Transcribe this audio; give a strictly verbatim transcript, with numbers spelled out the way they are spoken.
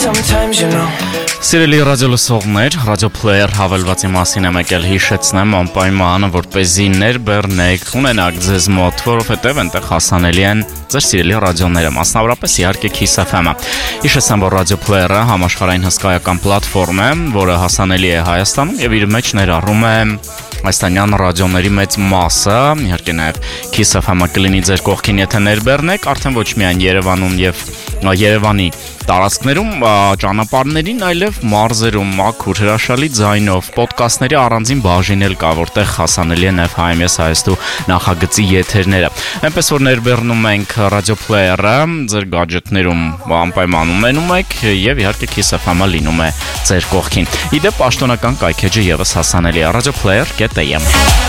sometimes, you know. Սիրելի ռադիոլսողներ, ռադիոփլեյեր հավելվածի մասին եմ եկել հիշեցնեմ անպայման, որպեսզի ներբեռնեք, ունենաք ձեզ մոտ, որովհետև այնտեղ հասանելի են ձեր սիրելի ռադիոները, մասնավորապես իհարկե Kiss F M-ը։ Հիշեցնեմ, որ ռադիոփլեյերը համաշխարհային հսկայական պլատֆորմ է, որը հասանելի է Հայաստանում եւ իր մեջ ներառում է հայաստանյան ռադիոների մեծ մասը, իհարկե նաև Kiss F M-ը կլինի ձեր կողքին, եթե ներբեռնեք, արդեն ոչ միայն Երևանում եւ Երևանի տարածքներում, ճանապարհներին, այլև մարզերում, մաքուր հրաշալի ձայնով, ոդկասթների առանձին բաժին էլ կա, որտեղ հասանելի է նաև Հայ-Եմես Հայաստու նախագծի եթերները։ Այնպես որ ներբեռնում ենք ռադիոփլեյերը, ձեր գadgetներում անպայման ունենում եք եւ իհարկե Kiss F M-ը լինում է ձեր կողքին։ Իդեպ պաշտոնական կայքեջը եւս հասանելի է ռադիոփլեյեր կետ a m